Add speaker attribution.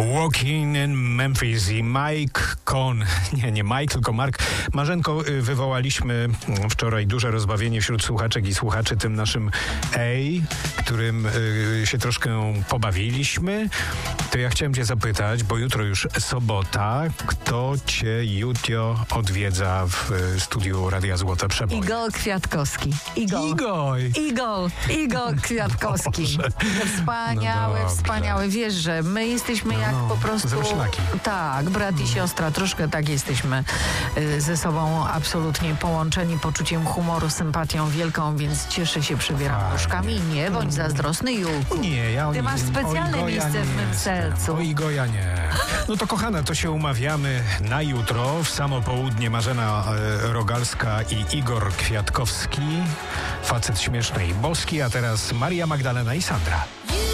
Speaker 1: Walking in Memphis i Mike Cohn. Nie Mike, tylko Mark. Marzenko, wywołaliśmy wczoraj duże rozbawienie wśród słuchaczek i słuchaczy tym naszym którym się troszkę pobawiliśmy. To ja chciałem cię zapytać, bo jutro już sobota, kto cię jutro odwiedza w studiu Radia Złote Przeboje?
Speaker 2: Igor Kwiatkowski. Igor Kwiatkowski. Wspaniały. Wiesz, że my jesteśmy jak po prostu...
Speaker 1: Zroślaki.
Speaker 2: Tak, brat i siostra. Troszkę tak jesteśmy ze sobą absolutnie połączeni poczuciem humoru, sympatią wielką, więc cieszę się, przybieram nóżkami. Nie bądź zazdrosny, Julku.
Speaker 1: Nie,
Speaker 2: Ty masz specjalne miejsce w mym sercu.
Speaker 1: O Igoja nie. No to kochana, to się umawiamy na jutro w samo południe. Marzena Rogalska i Igor Kwiatkowski. Facet śmieszny i boski, a teraz Maria Magdalena i Sandra.